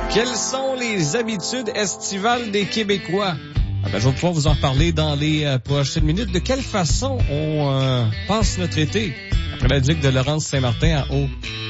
Quelles sont les habitudes estivales des Québécois? Je vais pouvoir vous en parler dans les prochaines minutes. De quelle façon on passe notre été? Après la duc de Laurence Saint-Martin en haut